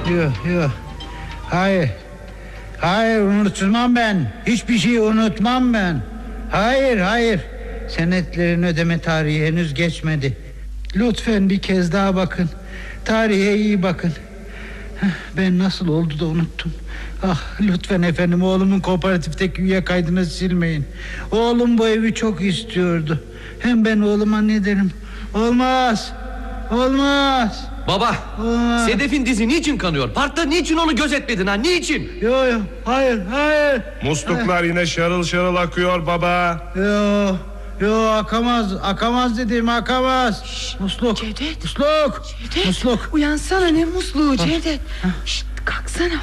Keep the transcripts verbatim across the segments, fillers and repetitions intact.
Yok yok. Hayır. Hayır unutmam ben. Hiçbir şeyi unutmam ben. Hayır hayır. Senetlerin ödeme tarihi henüz geçmedi. Lütfen bir kez daha bakın. Tarihe iyi bakın. Ben nasıl oldu da unuttum. Ah lütfen efendim, oğlumun kooperatifteki üye kaydını silmeyin. Oğlum bu evi çok istiyordu. Hem ben oğluma ne derim? Olmaz. Olmaz. Baba, Aa. Sedef'in dizi niçin kanıyor? Parkta niçin onu gözetmedin ha? Niçin? Yok yok, hayır hayır. Musluklar yine şarıl şarıl akıyor baba. Yok yok, akamaz. Akamaz dedim, akamaz. Şşt, musluk. Cevdet. Musluk. Cevdet. Musluk. Uyansana, ne musluğu Cevdet. Şşt, kalksana.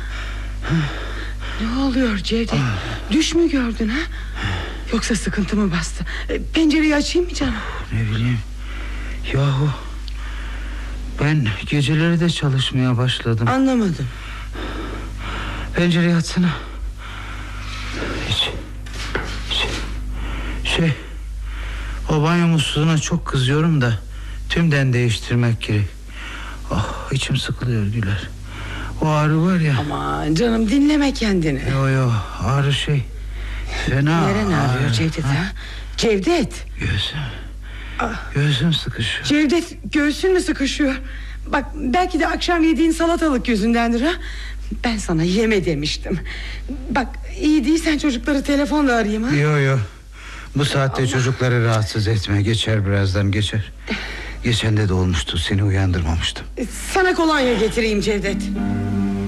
Ne oluyor Cevdet? Düş mü gördün ha? Yoksa sıkıntı mı bastı? E, pencereyi açayım mı canım? Ne bileyim. Yahu ben geceleri de çalışmaya başladım. Anlamadım. Pencereyi açsana. Hiç, hiç. Şey, o banyo musluğuna çok kızıyorum da tümden değiştirmek gerek. Oh, içim sıkılıyor Güler. O ağrı var ya. Aman canım, dinleme kendini. Yo yo, ağrı şey fena. Neren ağrıyor Cevdet ha? Cevdet. Göğsüm. Göğsüm sıkışıyor. Cevdet, göğsün mü sıkışıyor? Bak, belki de akşam yediğin salatalık yüzündendir ha. Ben sana yeme demiştim. Bak, iyi değilsen çocukları telefonla arayayım ha. Yo yo, bu saatte Allah. çocukları rahatsız etme. Geçer, birazdan geçer. Geçen de de olmuştu, seni uyandırmamıştım. Sana kolonya getireyim Cevdet.